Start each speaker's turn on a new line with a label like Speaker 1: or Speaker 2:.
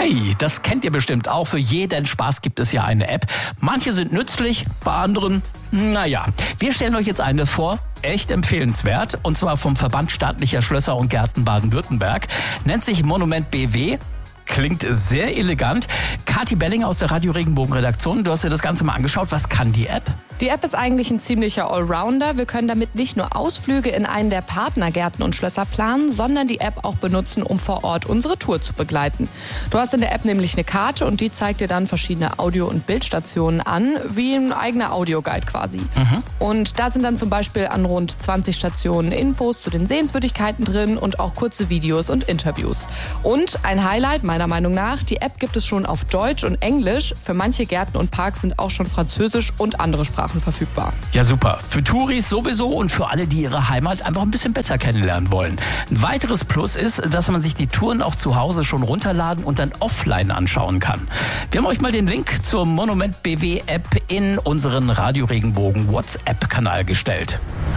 Speaker 1: Hey, das kennt ihr bestimmt auch. Für jeden Spaß gibt es ja eine App. Manche sind nützlich, bei anderen, naja. Wir stellen euch jetzt eine vor, echt empfehlenswert. Und zwar vom Verband Staatlicher Schlösser und Gärten Baden-Württemberg. Nennt sich Monument BW. Klingt sehr elegant. Kathi Bellinger aus der Radio Regenbogen Redaktion, du hast dir das Ganze mal angeschaut. Was kann die App?
Speaker 2: Die App ist eigentlich ein ziemlicher Allrounder. Wir können damit nicht nur Ausflüge in einen der Partnergärten und Schlösser planen, sondern die App auch benutzen, um vor Ort unsere Tour zu begleiten. Du hast in der App nämlich eine Karte und die zeigt dir dann verschiedene Audio- und Bildstationen an, wie ein eigener Audioguide quasi. Und da sind dann zum Beispiel an rund 20 Stationen Infos zu den Sehenswürdigkeiten drin und auch kurze Videos und Interviews. Und ein Highlight meiner Meinung nach, die App gibt es schon auf Deutsch und Englisch. Für manche Gärten und Parks sind auch schon Französisch und andere Sprachen verfügbar.
Speaker 1: Ja, super. Für Touris sowieso und für alle, die ihre Heimat einfach ein bisschen besser kennenlernen wollen. Ein weiteres Plus ist, dass man sich die Touren auch zu Hause schon runterladen und dann offline anschauen kann. Wir haben euch mal den Link zur Monument BW App in unseren Radio Regenbogen WhatsApp-Kanal gestellt.